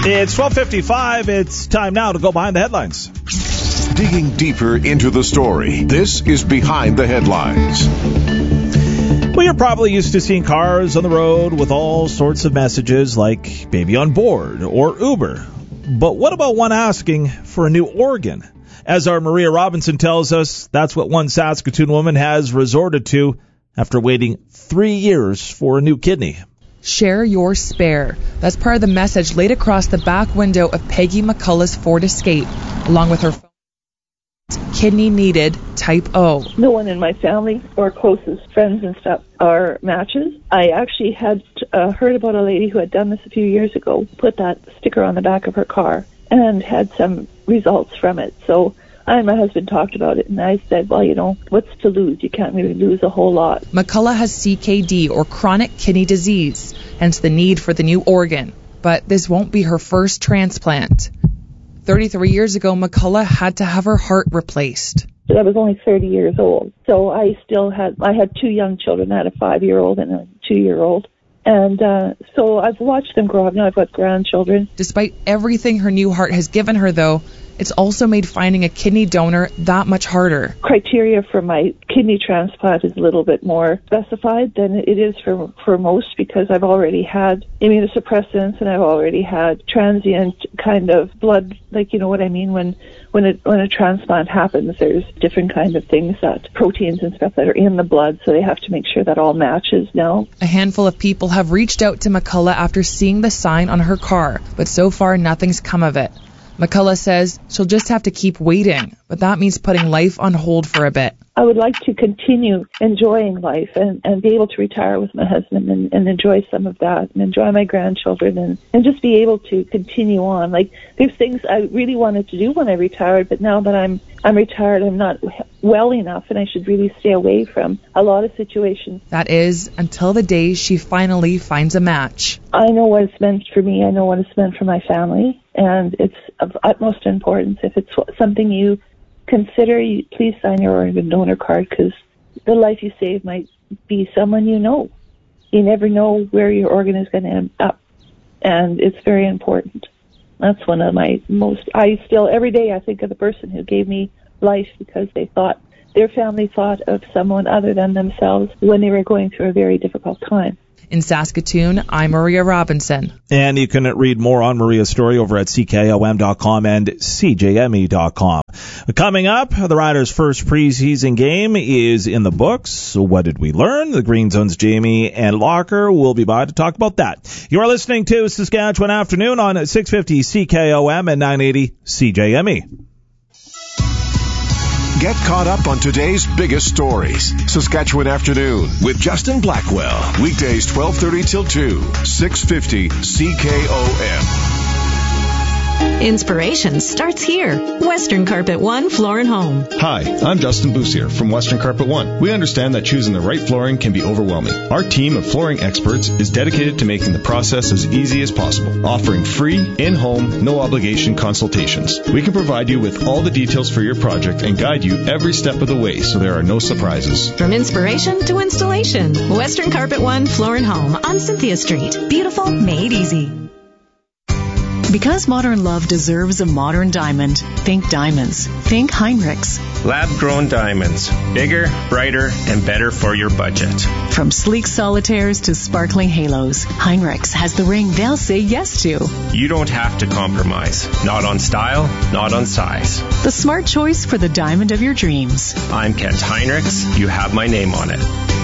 It's 12:55. It's time now to go behind the headlines. Digging deeper into the story, this is Behind the Headlines. Well, you're probably used to seeing cars on the road with all sorts of messages like baby on board or Uber. But what about one asking for a new organ? As our Maria Robinson tells us, that's what one Saskatoon woman has resorted to after waiting 3 years for a new kidney. Share your spare. That's part of the message laid across the back window of Peggy McCullough's Ford Escape, along with her kidney needed type O. No one in my family or closest friends and stuff are matches. I actually had heard about a lady who had done this a few years ago, put that sticker on the back of her car, and had some results from it. So I and my husband talked about it, and I said, well, you know, what's to lose? You can't really lose a whole lot. McCullough has CKD, or chronic kidney disease, hence the need for the new organ. But this won't be her first transplant. 33 years ago, McCullough had to have her heart replaced. I was only 30 years old, so I had 2 young children. I had a 5-year-old and a 2-year-old. And so I've watched them grow up. Now I've got grandchildren. Despite everything her new heart has given her, though, it's also made finding a kidney donor that much harder. Criteria for my kidney transplant is a little bit more specified than it is for most, because I've already had immunosuppressants and I've already had transient kind of blood, like, you know what I mean, when a transplant happens, there's different kind of things, that proteins and stuff that are in the blood, so they have to make sure that all matches now. A handful of people have reached out to McCullough after seeing the sign on her car, but so far nothing's come of it. McCullough says she'll just have to keep waiting, but that means putting life on hold for a bit. I would like to continue enjoying life and be able to retire with my husband and enjoy some of that and enjoy my grandchildren and just be able to continue on. Like, there's things I really wanted to do when I retired, but now that I'm retired, I'm not well enough, and I should really stay away from a lot of situations. That is, until the day she finally finds a match. I know what it's meant for me. I know what it's meant for my family, and it's of utmost importance. If it's something you consider, please sign your organ donor card, because the life you save might be someone you know. You never know where your organ is going to end up, and it's very important. That's one of my every day I think of the person who gave me life, because their family thought of someone other than themselves when they were going through a very difficult time. In Saskatoon, I'm Maria Robinson. And you can read more on Maria's story over at CKOM.com and CJME.com. Coming up, the Riders' first preseason game is in the books. So what did we learn? The Green Zone's Jamie and Locker will be by to talk about that. You're listening to Saskatchewan Afternoon on 650 CKOM and 980 CJME. Get caught up on today's biggest stories. Saskatchewan Afternoon with Justin Blackwell. Weekdays 12:30 till 2, 650 CKOM. Inspiration starts here. Western Carpet One Floor and Home. Hi, I'm Justin Boussier from Western Carpet One. We understand that choosing the right flooring can be overwhelming. Our team of flooring experts is dedicated to making the process as easy as possible, offering free, in-home, no-obligation consultations. We can provide you with all the details for your project and guide you every step of the way so there are no surprises. From inspiration to installation, Western Carpet One Floor and Home on Cynthia Street. Beautiful, made easy. Because modern love deserves a modern diamond, think diamonds. Think Heinrichs. Lab-grown diamonds. Bigger, brighter, and better for your budget. From sleek solitaires to sparkling halos, Heinrichs has the ring they'll say yes to. You don't have to compromise. Not on style, not on size. The smart choice for the diamond of your dreams. I'm Kent Heinrichs. You have my name on it.